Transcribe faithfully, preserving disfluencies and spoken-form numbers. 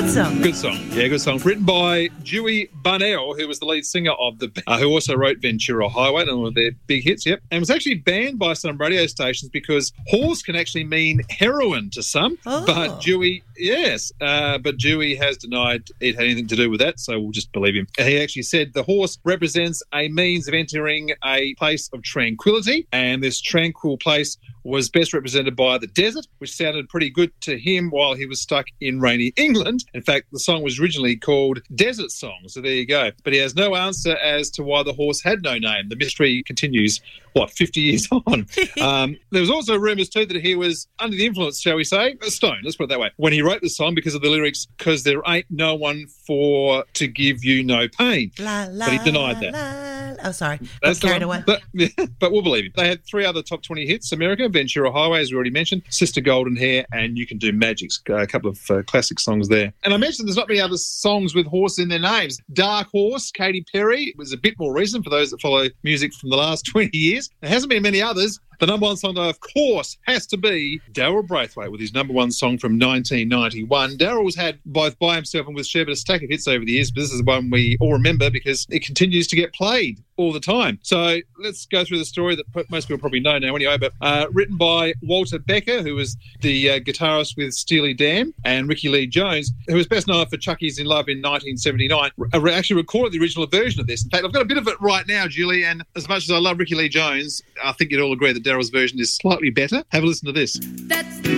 song. Good song. Yeah, good song. Written by Dewey Bunnell, who was the lead singer of the band, uh, who also wrote Ventura Highway, one of their big hits, yep. And was actually banned by some radio stations because horse can actually mean heroin to some. Oh. But Dewey, yes, uh, but Dewey has denied it had anything to do with that, so we'll just believe him. He actually said the horse represents a means of entering a place of tranquility, and this tranquil place was best represented by the desert, which sounded pretty good to him while he was stuck in rainy England. In fact, the song was originally called Desert Song, so there you go. But he has no answer as to why the horse had no name. The mystery continues, what, fifty years on? um, there was also rumours too that he was under the influence, shall we say, a stone, let's put it that way, when he wrote the song because of the lyrics, because there ain't no one for to give you no pain. La, la, but he denied that. La, oh, sorry. That's Got carried one. away. But, yeah, but we'll believe him. They had three other top twenty hits: America, Ventura Highway, as we already mentioned, Sister Golden Hair, and You Can Do Magic's, a couple of uh, classic songs there. And I mentioned there's not many other songs with horse in their names. Dark Horse, Katy Perry, was a bit more recent for those that follow music from the last twenty years. There hasn't been many others. The number one song, though, of course, has to be Daryl Braithwaite with his number one song from nineteen ninety-one. Daryl's had, both by himself and with Sherbet, a stack of hits over the years, but this is the one we all remember because it continues to get played all the time. So let's go through the story that most people probably know now anyway, but uh, written by Walter Becker, who was the uh, guitarist with Steely Dan, and Ricky Lee Jones, who was best known for Chucky's in Love in nineteen seventy-nine, uh, actually recorded the original version of this. In fact, I've got a bit of it right now, Julie, and as much as I love Ricky Lee Jones, I think you'd all agree that Daryl's version is slightly better. Have a listen to this. That's